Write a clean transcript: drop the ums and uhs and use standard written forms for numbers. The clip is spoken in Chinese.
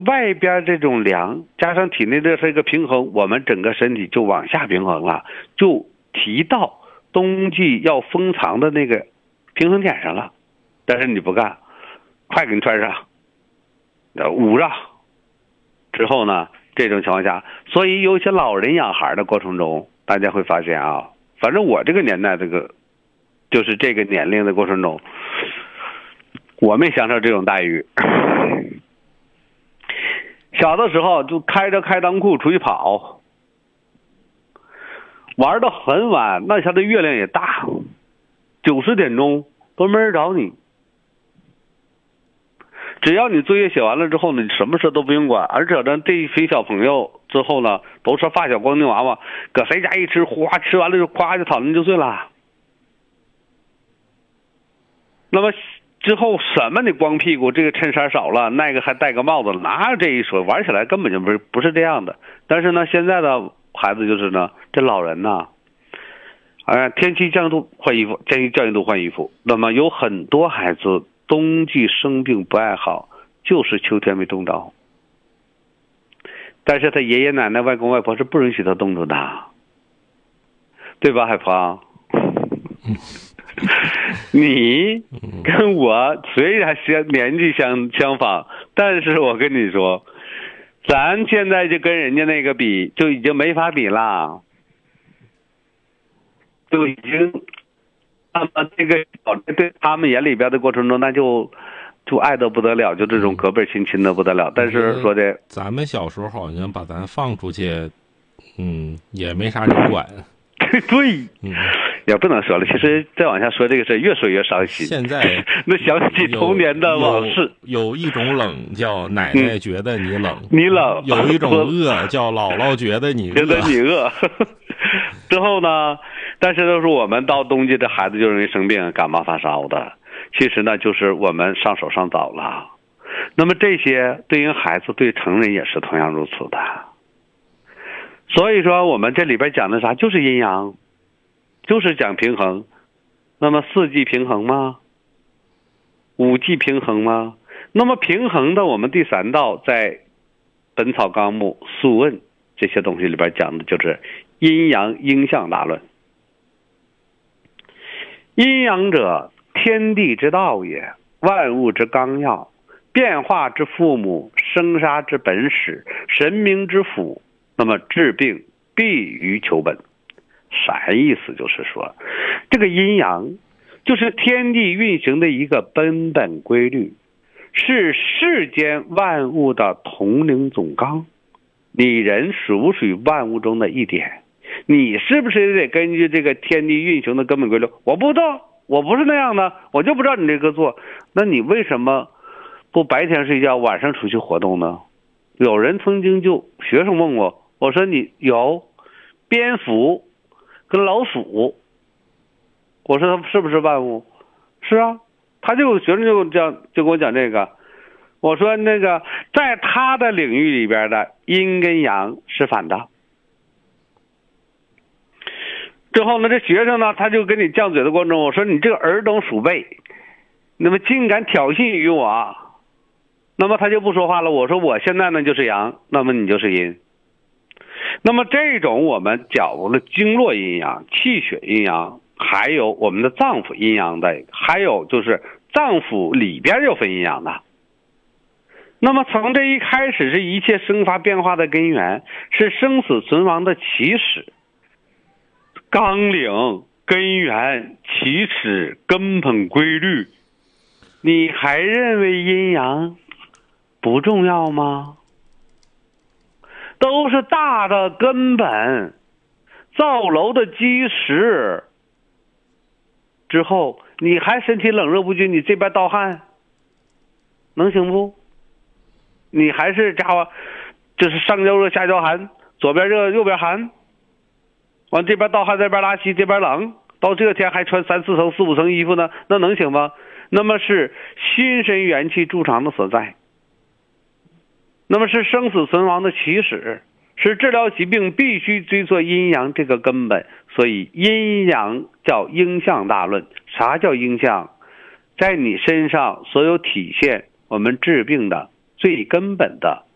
外边这种凉加上体内的这个平衡，我们整个身体就往下平衡了，就提到冬季要封藏的那个平衡点上了。但是你不干，快给你穿上，捂上之后呢，这种情况下，所以有些老人养孩的过程中，大家会发现啊，反正我这个年代就是这个年龄的过程中，我没享受这种待遇。小的时候就开着开裆裤出去跑，玩到很晚，那下的月亮也大，90点钟都没人找你。只要你作业写完了之后呢，你什么事都不用管，而且呢，这一群小朋友之后呢，都是发小光腚娃娃，搁谁家一吃，哗，吃完了就咵就躺那就睡了。那么之后什么你光屁股，这个衬衫少了，那个还戴个帽子，哪有这一说？玩起来根本就不是这样的。但是呢，现在的孩子就是呢，这老人呢，天气降度换衣服，天气降1度换衣服。那么有很多孩子冬季生病不爱好，就是秋天没冻着。但是他爷爷奶奶、外公外婆是不允许他冻着的，对吧，海鹏？你跟我虽然年纪相仿，但是我跟你说，咱现在就跟人家那个比，就已经没法比了，就已经，那么这个对他们眼里边的过程中，那就爱得不得了，就这种隔辈亲的不得了。但是说的， 咱们小时候好像把咱放出去，也没啥人管。 对，也不能说了。其实再往下说这个事，越说越伤心。 现在那想起童年的往事， 有一种冷叫奶奶觉得你冷， 你冷； 有一种饿叫姥姥觉得你饿。之后呢，但是都是我们到冬季这孩子就容易生病、感冒发烧的。其实呢，就是我们上手上早了。那么这些对于孩子、对成人也是同样如此的。所以说，我们这里边讲的啥，就是阴阳，就是讲平衡。那么4季平衡吗？5季平衡吗？那么平衡的，我们第3道在《本草纲目》《素问》这些东西里边讲的就是阴阳应象大论。阴阳者，天地之道也，万物之纲要，变化之父母，生杀之本始，神明之辅。那么治病必于求本。啥意思？就是说，这个阴阳就是天地运行的一个根本规律，是世间万物的统领总纲。你人属不属于万物中的一点？你是不是得根据这个天地运行的根本规律？我不知道，我不是那样的，我就不知道你这个做。那你为什么不白天睡觉，晚上出去活动呢？有人曾经学生问我说你有蝙蝠跟老鼠，我说他是不是万物？是啊，他学生就跟我讲这个。我说那个在他的领域里边的阴跟阳是反的。之后呢，这学生呢，他就跟你犟嘴的过程中，我说你这个尔等鼠辈，那么竟敢挑衅于我，那么他就不说话了。我说我现在呢就是阳，那么你就是阴。那么这种我们讲了经络阴阳、气血阴阳，还有我们的脏腑阴阳的，还有就是脏腑里边又分阴阳的。那么从这一开始是一切生发变化的根源，是生死存亡的起始，纲领、根源、起始、根本规律，你还认为阴阳不重要吗？都是大的根本，造楼的基石。之后你还身体冷热不均，你这边盗汗能行不？你还是家伙就是上焦热下焦寒，左边热右边寒，完这边盗汗这边拉稀这边冷，到这个天还穿3、4层、4、5层衣服呢，那能行吗？那么是心神元气驻藏的所在，那么是生死存亡的起始，是治疗疾病必须追溯阴阳这个根本。所以阴阳叫应象大论。啥叫应象？在你身上所有体现我们治病的最根本的